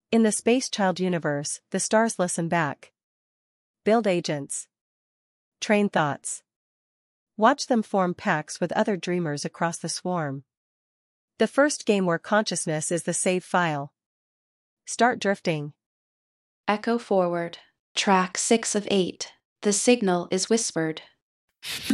In the Space Child universe, the stars listen back. Build agents. Train thoughts. Watch them form pacts with other dreamers across the swarm. The first game where consciousness is the save file. Start drifting. Echo forward. Track 6 of 8. The signal is whispered.